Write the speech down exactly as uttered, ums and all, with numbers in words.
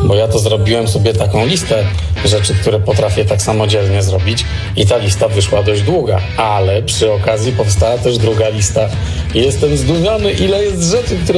bo ja to zrobiłem sobie taką listę rzeczy, które potrafię tak samodzielnie zrobić i ta lista wyszła dość długa, ale przy okazji powstała też druga lista i jestem zdumiony, ile jest rzeczy, które